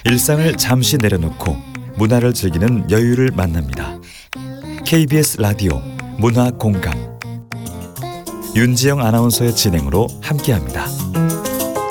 일상을 잠시 내려놓고 문화를 즐기는 여유를 만납니다. KBS 라디오 문화공감, 윤지영 아나운서의 진행으로 함께합니다.